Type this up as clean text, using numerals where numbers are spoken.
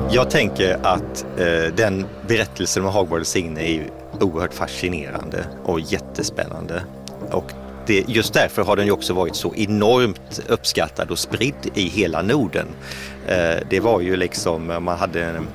Jag tänker att den berättelsen om Hogwarts Signe är ju oerhört fascinerande och jättespännande. Och just därför har den ju också varit så enormt uppskattad och spridd i hela Norden. Det var ju liksom, man hade